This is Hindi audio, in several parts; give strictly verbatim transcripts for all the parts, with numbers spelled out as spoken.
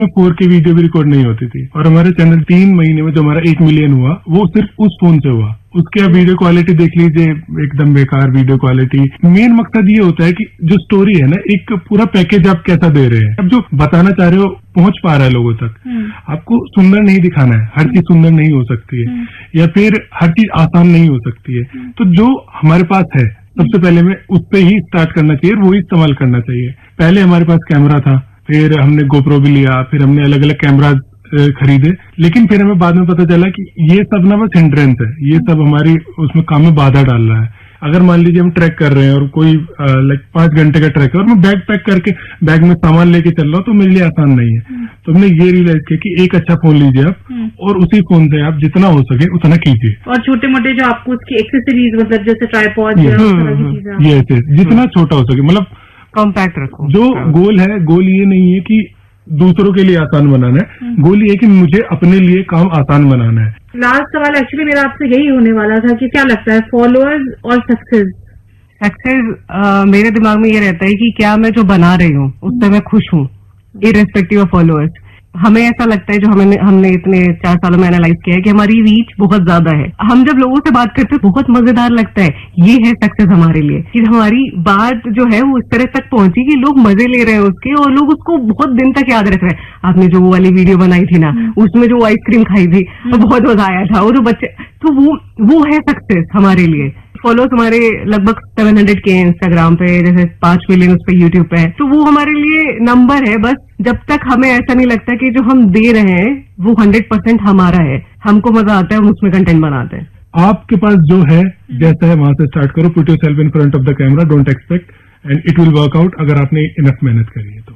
फोर के वीडियो भी रिकॉर्ड नहीं होती थी। और हमारे चैनल तीन महीने में जो हमारा एक मिलियन हुआ वो सिर्फ उस फोन से हुआ। उसके आप वीडियो क्वालिटी देख लीजिए, एकदम बेकार वीडियो क्वालिटी। मेन मकसद ये होता है कि जो स्टोरी है ना, एक पूरा पैकेज आप कैसा दे रहे हैं, अब जो बताना चाह रहे हो पहुंच पा रहा है लोगों तक। आपको सुंदर नहीं दिखाना है, हर चीज सुंदर नहीं हो सकती है, या फिर हर चीज आसान नहीं हो सकती है। तो जो हमारे पास है सबसे पहले में उस पर ही स्टार्ट करना चाहिए, वो ही इस्तेमाल करना चाहिए। पहले हमारे पास कैमरा था, फिर हमने गोप्रो भी लिया, फिर हमने अलग अलग कैमरा खरीदे, लेकिन फिर हमें बाद में पता चला कि ये सब ना बस हिंड्रेंस है, ये सब हमारी उसमें काम में बाधा डाल रहा है। अगर मान लीजिए हम ट्रैक कर रहे हैं और कोई लाइक पांच घंटे का ट्रैक है और मैं बैग पैक करके बैग में सामान लेके चल रहा हूँ, तो मेरे लिए आसान नहीं है। तो हमने ये रियलाइज किया कि एक अच्छा फोन लीजिए आप और उसी फोन से आप जितना हो सके उतना कीजिए। और छोटे मोटे जो आपको उसकी एक्सेसरीज, मतलब जैसे ट्राइपॉड, ये जितना छोटा हो सके, मतलब कॉम्पैक्ट रखो। जो गोल है, गोल ये नहीं है कि दूसरों के लिए आसान बनाना है, गोल ये है कि मुझे अपने लिए काम आसान बनाना है। लास्ट सवाल एक्चुअली मेरा आपसे यही होने वाला था कि क्या लगता है, फॉलोअर्स और सक्सेस? सक्सेस मेरे दिमाग में ये रहता है कि क्या मैं जो बना रही हूँ उससे मैं खुश हूँ, इररेस्पेक्टिव ऑफ फॉलोअर्स। हमें ऐसा लगता है, जो हमें हमने इतने चार सालों में एनालाइज किया है, कि हमारी रीच बहुत ज्यादा है। हम जब लोगों से बात करते हैं बहुत मजेदार लगता है। ये है सक्सेस हमारे लिए, कि हमारी बात जो है वो इस तरह तक पहुंची कि लोग मजे ले रहे हैं उसके, और लोग उसको बहुत दिन तक याद रख रहे हैं। आपने जो वो वाली वीडियो बनाई थी ना, उसमें जो आइसक्रीम खाई थी, वो बहुत मजा आया था, और बच्चे, तो वो वो है सक्सेस हमारे लिए। फॉलोअर्स हमारे लगभग सेवन हंड्रेड के इंस्टाग्राम पे, जैसे पांच मिलियन उस पर यूट्यूब पे है, तो वो हमारे लिए नंबर है बस। जब तक हमें ऐसा नहीं लगता कि जो हम दे रहे हैं वो हंड्रेड परसेंट हमारा है, हमको मजा आता है, हम उसमें कंटेंट बनाते हैं। आपके पास जो है जैसा है वहां से स्टार्ट करो, put yourself in front of the camera, don't expect, and it will work out, अगर आपने इनफ मेहनत करी है तो।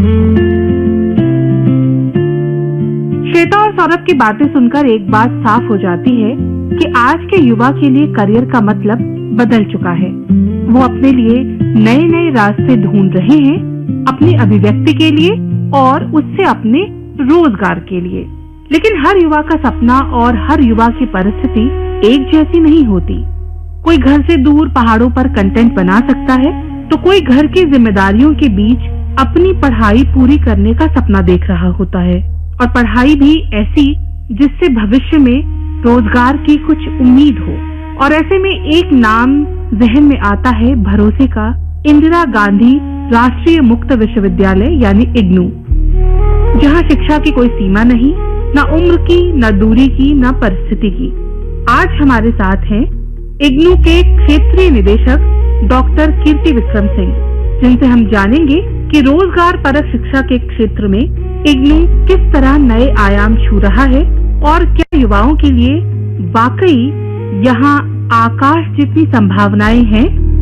श्वेता और सौरभ की बातें सुनकर एक बात साफ हो जाती है कि आज के युवा के लिए करियर का मतलब बदल चुका है। वो अपने लिए नए नए रास्ते ढूंढ रहे हैं, अपनी अभिव्यक्ति के लिए और उससे अपने रोजगार के लिए। लेकिन हर युवा का सपना और हर युवा की परिस्थिति एक जैसी नहीं होती। कोई घर से दूर पहाड़ों पर कंटेंट बना सकता है, तो कोई घर की जिम्मेदारियों के बीच अपनी पढ़ाई पूरी करने का सपना देख रहा होता है, और पढ़ाई भी ऐसी जिससे भविष्य में रोजगार की कुछ उम्मीद हो। और ऐसे में एक नाम जहन में आता है भरोसे का, इंदिरा गांधी राष्ट्रीय मुक्त विश्वविद्यालय यानी इग्नू, जहां शिक्षा की कोई सीमा नहीं, न उम्र की, न दूरी की, न परिस्थिति की। आज हमारे साथ हैं इग्नू के क्षेत्रीय निदेशक डॉक्टर कीर्ति विक्रम सिंह, जिनसे हम जानेंगे कि रोजगार परक शिक्षा के क्षेत्र में इग्नू किस तरह नए आयाम छू रहा है, और क्या युवाओं के लिए वाकई यहाँ आकाश जितनी संभावनाएं हैं।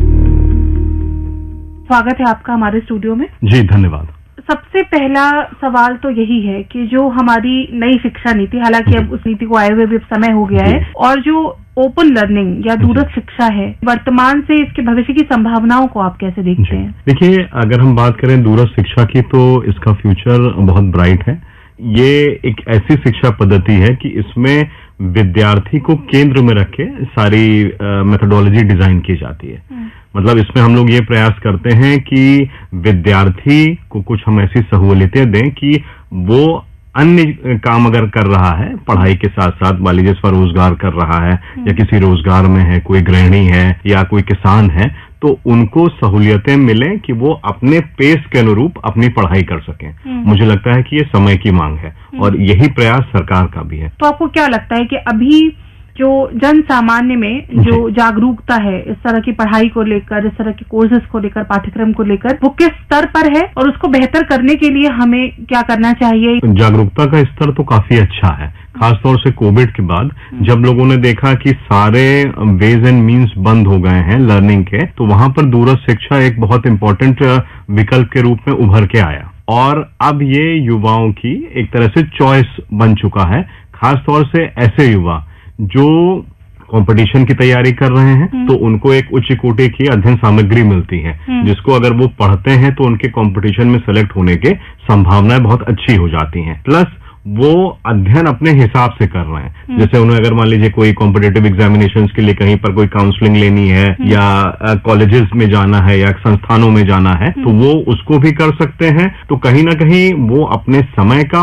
स्वागत है आपका हमारे स्टूडियो में। जी धन्यवाद। सबसे पहला सवाल तो यही है कि जो हमारी नई शिक्षा नीति, हालांकि अब उस नीति को आए हुए भी समय हो गया है, और जो ओपन लर्निंग या दूरस्थ शिक्षा है, वर्तमान से इसके भविष्य की संभावनाओं को आप कैसे देखते हैं? देखिए, अगर हम बात करें दूरस्थ शिक्षा की, तो इसका फ्यूचर बहुत ब्राइट है। ये एक ऐसी शिक्षा पद्धति है कि इसमें विद्यार्थी को केंद्र में रख के सारी मेथोडोलॉजी डिजाइन की जाती है। मतलब इसमें हम लोग ये प्रयास करते हैं कि विद्यार्थी को कुछ हम ऐसी सहूलियतें दें कि वो अन्य काम अगर कर रहा है पढ़ाई के साथ साथ, मान लीजिए स्वरोजगार कर रहा है या किसी रोजगार में है, कोई गृहिणी है या कोई किसान है, तो उनको सहूलियतें मिलें कि वो अपने पेस के अनुरूप अपनी पढ़ाई कर सकें। मुझे लगता है कि ये समय की मांग है और यही प्रयास सरकार का भी है। तो आपको क्या लगता है कि अभी जो जन सामान्य में जो जागरूकता है इस तरह की पढ़ाई को लेकर, इस तरह के कोर्सेज को लेकर, पाठ्यक्रम को लेकर, वो किस स्तर पर है, और उसको बेहतर करने के लिए हमें क्या करना चाहिए? जागरूकता का स्तर तो काफी अच्छा है, खासतौर से कोविड के बाद जब लोगों ने देखा कि सारे वेज एंड मीन्स बंद हो गए हैं लर्निंग के, तो वहां पर दूरस्थ शिक्षा एक बहुत इंपॉर्टेंट विकल्प के रूप में उभर के आया, और अब ये युवाओं की एक तरह से चॉइस बन चुका है। खासतौर से ऐसे युवा जो कंपटीशन की तैयारी कर रहे हैं, तो उनको एक उच्च कोटि की अध्ययन सामग्री मिलती है, जिसको अगर वो पढ़ते हैं तो उनके कंपटीशन में सेलेक्ट होने के संभावनाएं बहुत अच्छी हो जाती हैं। प्लस वो अध्ययन अपने हिसाब से कर रहे हैं। जैसे उन्हें अगर मान लीजिए कोई कॉम्पिटिटिव एग्जामिनेशंस के लिए कहीं पर कोई काउंसलिंग लेनी है या कॉलेजेस में जाना है या संस्थानों में जाना है, तो वो उसको भी कर सकते हैं। तो कहीं ना कहीं वो अपने समय का